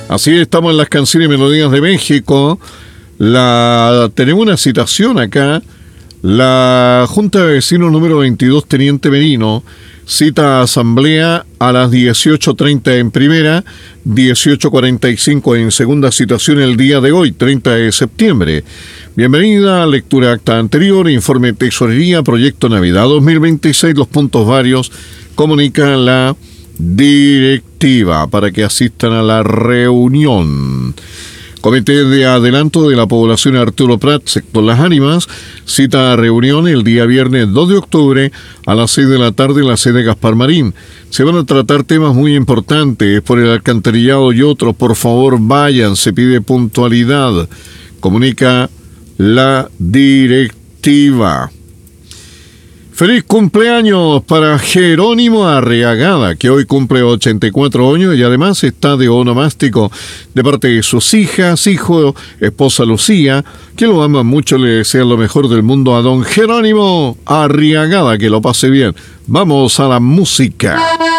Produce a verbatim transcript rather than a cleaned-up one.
Así estamos en las canciones y melodías de México. La, tenemos una citación acá. La Junta de Vecinos número veintidós, Teniente Merino, cita a asamblea a las dieciocho treinta en primera, dieciocho cuarenta y cinco en segunda citación el día de hoy, treinta de septiembre. Bienvenida, lectura acta anterior, informe tesorería, proyecto Navidad dos mil veintiséis, los puntos varios, comunica la directiva para que asistan a la reunión. Comité de Adelanto de la Población Arturo Prat, sector Las Ánimas, cita a reunión el día viernes dos de octubre a las seis de la tarde en la sede Gaspar Marín. Se van a tratar temas muy importantes por el alcantarillado y otros. Por favor, vayan, se pide puntualidad. Comunica la directiva. Feliz cumpleaños para Jerónimo Arriagada, que hoy cumple ochenta y cuatro años y además está de onomástico de parte de sus hijas, hijo, esposa Lucía, que lo aman mucho, le desean lo mejor del mundo a don Jerónimo Arriagada, que lo pase bien. Vamos a la música.